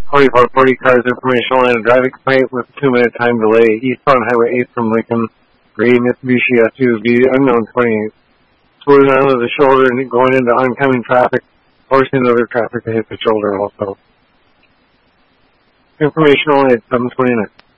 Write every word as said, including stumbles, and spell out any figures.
forty-four forty cars, informational line of traffic fight with two minute time delay. Eastbound Highway eight from Lincoln. Gray Mitsubishi S U V, unknown twenty-eight. Swerving onto the shoulder and going into oncoming traffic, forcing other traffic to hit the shoulder also. Informational line seven twenty-nine.